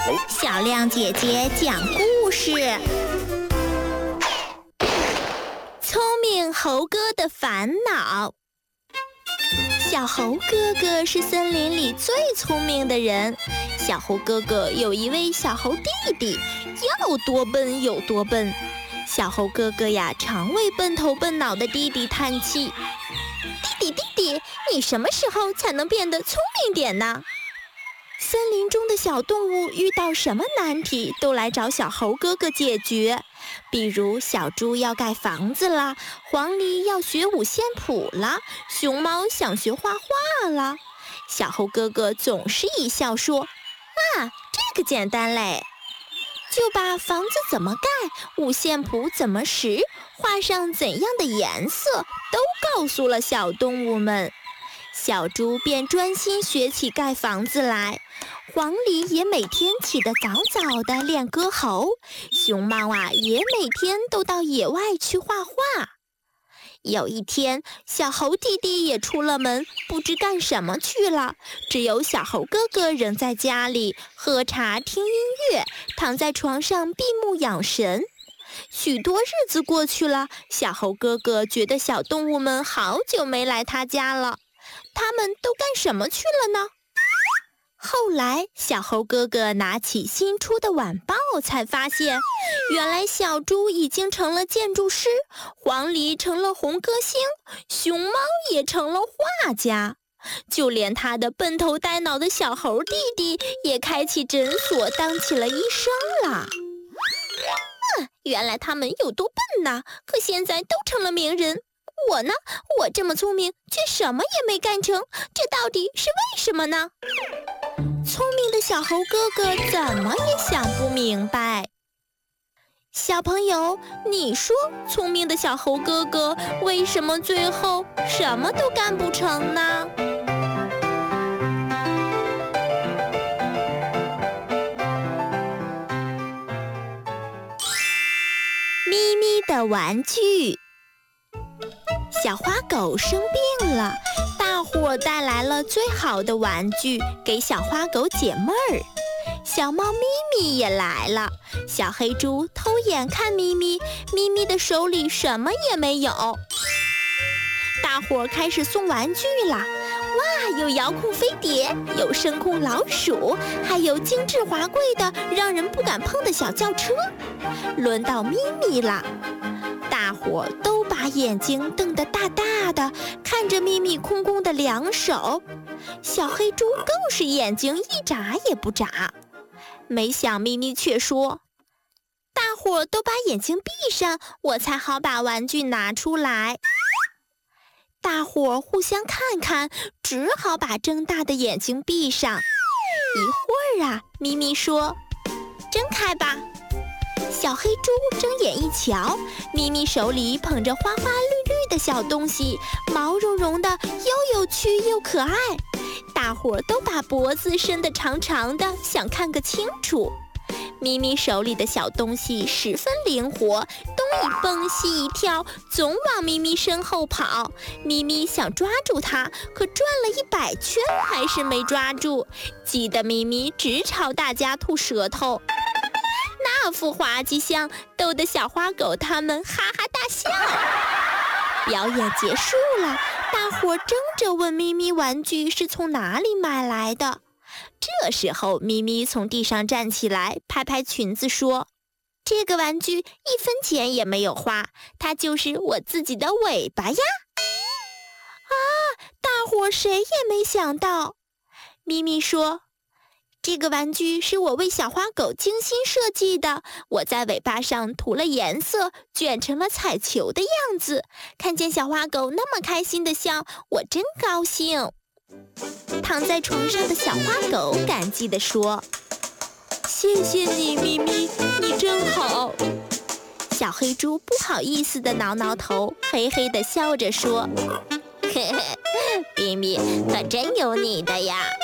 小亮姐姐讲故事。聪明猴哥的烦恼。小猴哥哥是森林里最聪明的人。小猴哥哥有一位小猴弟弟，要多笨有多笨。小猴哥哥呀，常为笨头笨脑的弟弟叹气：“弟弟，你什么时候才能变得聪明点呢？”森林中的小动物遇到什么难题，都来找小猴哥哥解决。比如小猪要盖房子了，黄鹂要学五线谱了，熊猫想学画画了。小猴哥哥总是一笑说：“啊，这个简单嘞！”就把房子怎么盖、五线谱怎么识、画上怎样的颜色都告诉了小动物们。小猪便专心学起盖房子来，黄鹂也每天起得早早的练歌喉，熊猫啊也每天都到野外去画画。有一天，小猴弟弟也出了门，不知干什么去了，只有小猴哥哥仍在家里喝茶听音乐，躺在床上闭目养神。许多日子过去了，小猴哥哥觉得小动物们好久没来他家了，他们都干什么去了呢？后来小猴哥哥拿起新出的晚报，才发现原来小猪已经成了建筑师，黄鹂成了红歌星，熊猫也成了画家，就连他的笨头呆脑的小猴弟弟也开起诊所当起了医生了。原来他们有多笨呐，可现在都成了名人。我呢，我这么聪明却什么也没干成，这到底是为什么呢？聪明的小猴哥哥怎么也想不明白。小朋友，你说聪明的小猴哥哥为什么最后什么都干不成呢？咪咪的玩具。小花狗生病了，大伙带来了最好的玩具给小花狗解闷儿。小猫咪咪也来了，小黑猪偷眼看咪咪，咪咪的手里什么也没有。大伙开始送玩具啦！哇，有遥控飞碟，有声控老鼠，还有精致华贵的让人不敢碰的小轿车。轮到咪咪啦！大伙都把眼睛瞪得大大的，看着咪咪空空的两手。小黑猪更是眼睛一眨也不眨。没想咪咪却说：“大伙都把眼睛闭上，我才好把玩具拿出来。”大伙互相看看，只好把睁大的眼睛闭上。一会儿啊，咪咪说：“睁开吧。”小黑猪睁眼一瞧，咪咪手里捧着花花绿绿的小东西，毛茸茸的，又有趣又可爱。大伙都把脖子伸得长长的，想看个清楚。咪咪手里的小东西十分灵活，东一蹦西一跳，总往咪咪身后跑。咪咪想抓住它，可转了100圈还是没抓住，急得咪咪直朝大家吐舌头。那副滑稽相逗得小花狗他们哈哈大笑。表演结束了，大伙争着问咪咪玩具是从哪里买来的。这时候咪咪从地上站起来，拍拍裙子说：“这个玩具1分钱也没有花，它就是我自己的尾巴呀！”啊，大伙谁也没想到。咪咪说：“这个玩具是我为小花狗精心设计的，我在尾巴上涂了颜色，卷成了彩球的样子。看见小花狗那么开心的笑，我真高兴。”躺在床上的小花狗感激地说：“谢谢你，咪咪，你真好。”小黑猪不好意思地挠挠头，嘿嘿地笑着说：“嘿嘿，咪咪可真有你的呀。”